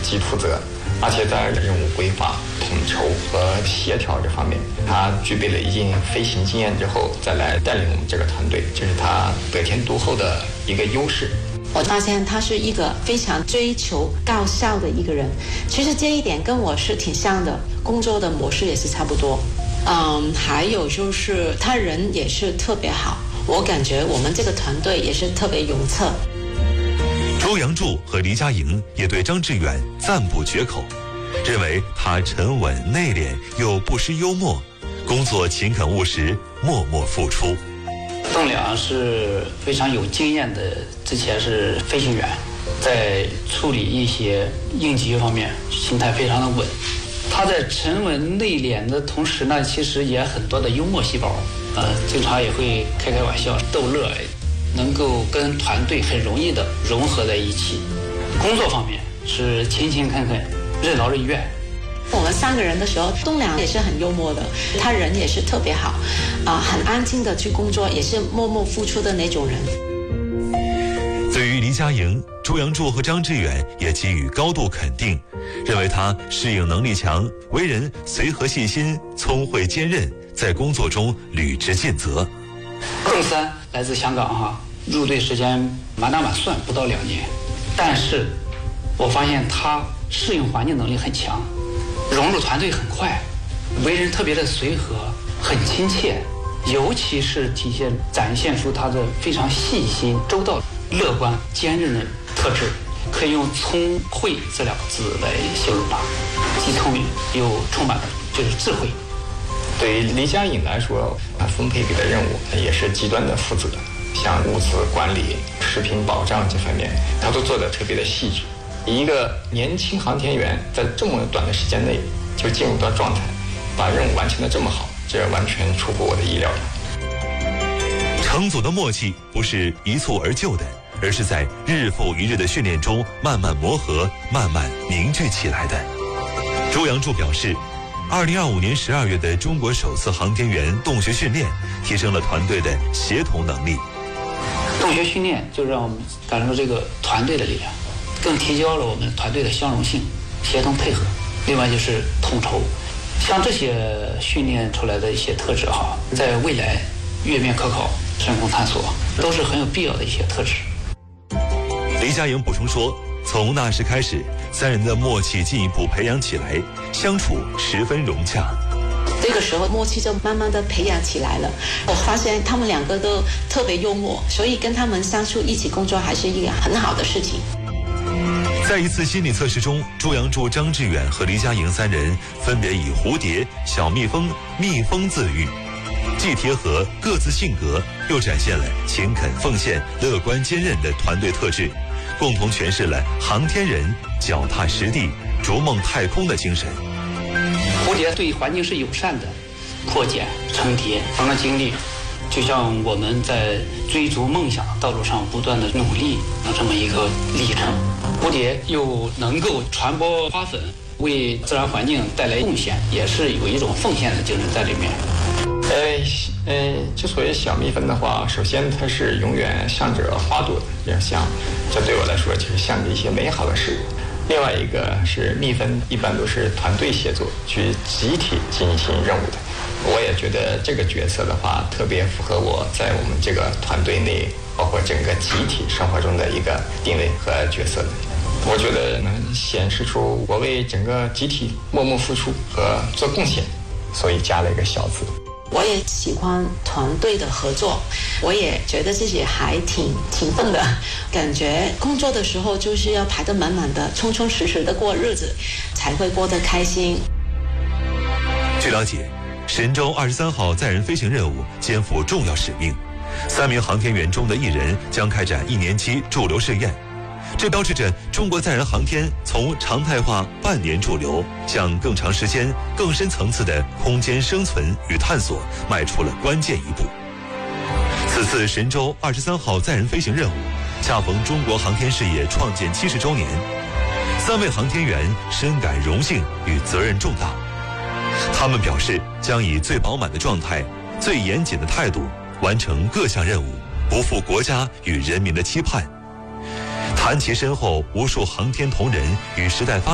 既负责，而且在任务规划、统筹和协调这方面，他具备了一定飞行经验之后，再来带领我们这个团队，这是他得天独厚的一个优势。 我发现他是一个非常追求高效的一个人，其实这一点跟我是挺像的，工作的模式也是差不多。还有就是他人也是特别好，我感觉我们这个团队也是特别融洽。 周扬柱和黎佳莹也对张志远赞不绝口，认为他沉稳内敛又不失幽默，工作勤恳务实，默默付出。 栋梁是非常有经验的，之前是飞行员，在处理一些应急方面心态非常的稳。他在沉稳内敛的同时呢，其实也很多的幽默细胞，经常也会开玩笑逗乐，能够跟团队很容易的融合在一起。工作方面是勤勤恳恳，任劳任怨。 我们3个人的时候，栋梁也是很幽默的，他人也是特别好，很安静的去工作，也是默默付出的那种人。 对于黎佳莹，周扬柱和张志远也给予高度肯定，认为他适应能力强，为人随和细心，聪慧坚韧，在工作中履职尽责。 邓三来自香港入队时间满打满算不到2年，但是我发现他适应环境能力很强，融入团队很快，为人特别的随和，很亲切，尤其是展现出他的非常细心、周到、乐观、坚韧的特质，可以用聪慧这2个字来形容他，既聪明又充满了就是智慧。 对于黎佳颖来说，他分配给的任务也是极端的负责，像物资管理、食品保障这方面，他都做得特别的细致。一个年轻航天员在这么短的时间内就进入到状态，把任务完成得这么好，这完全出乎我的意料。 成组的默契不是一蹴而就的，而是在日复一日的训练中慢慢磨合，慢慢凝聚起来的。周扬柱表示，2025年12月的中国首次航天员洞穴训练，提升了团队的协同能力。 洞穴训练就让我们感受到这个团队的力量，更提高了我们团队的相容性、协同配合。另外就是统筹，像这些训练出来的一些特质在未来月面科考、深空探索都是很有必要的一些特质。 黎佳莹补充说，从那时开始，3人的默契进一步培养起来，相处十分融洽。 这个时候默契就慢慢的培养起来了。我发现他们2个都特别幽默，所以跟他们相处一起工作还是一个很好的事情。 在一次心理测试中，周扬柱、张志远和黎佳莹3人分别以蝴蝶、小蜜蜂、蜜蜂自喻，既贴合各自性格，又展现了勤恳奉献、乐观坚韧的团队特质，共同诠释了航天人脚踏实地、逐梦太空的精神。 蝴蝶对环境是友善的，破茧成蝶，他们经历就像我们在追逐梦想道路上不断的努力的这么一个历程。蝴蝶又能够传播花粉，为自然环境带来贡献，也是有一种奉献的精神在里面。 之所以小蜜蜂的话，首先它是永远向着花朵的像，这对我来说就是向着一些美好的事物。另外一个是蜜蜂一般都是团队协作，去集体进行任务的。我也觉得这个角色的话，特别符合我在我们这个团队内，包括整个集体生活中的一个定位和角色的。我觉得能显示出我为整个集体默默付出和做贡献，所以加了一个小字。 我也喜欢团队的合作，我也觉得自己还挺笨的，感觉工作的时候就是要排得满满的，充充实实的过日子，才会过得开心。 据了解，神舟23号载人飞行任务肩负重要使命，3名航天员中的1人将开展1年期驻留试验，这标志着中国载人航天从常态化半年驻留向更长时间、更深层次的空间生存与探索迈出了关键一步。此次神舟23号载人飞行任务恰逢中国航天事业创建70周年，3位航天员深感荣幸与责任重大。他们表示将以最饱满的状态、最严谨的态度完成各项任务，不负国家与人民的期盼。谈其身后无数航天同仁与时代发展